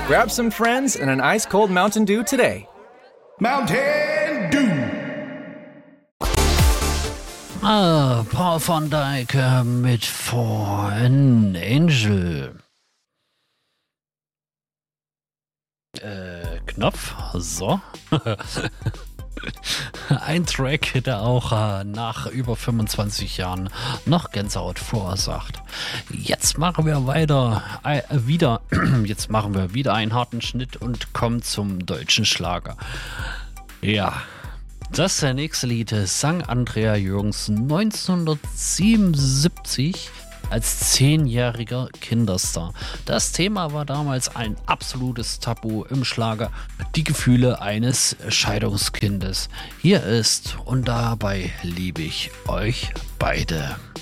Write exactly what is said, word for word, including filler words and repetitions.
Grab some friends and an ice-cold Mountain Dew today. Mountain Dew. Ah, Paul van Dyk äh, mit Fallen Angel. Äh, Knopf, so. Ein Track, der auch äh, nach über fünfundzwanzig Jahren noch Gänsehaut verursacht. Jetzt machen wir weiter, äh, wieder, jetzt machen wir wieder einen harten Schnitt und kommen zum deutschen Schlager. Ja, das nächste Lied sang Andrea Jürgensen neunzehnhundertsiebenundsiebzig als zehnjähriger Kinderstar. Das Thema war damals ein absolutes Tabu im Schlager, die Gefühle eines Scheidungskindes. Hier ist "Und dabei liebe ich euch beide".